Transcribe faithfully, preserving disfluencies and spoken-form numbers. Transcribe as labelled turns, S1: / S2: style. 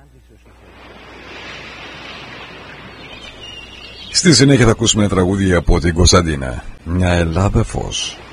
S1: Στη συνέχεια θα ακούσουμε τραγούδια από την Κωνσταντίνα. Μια Ελλάδα φως.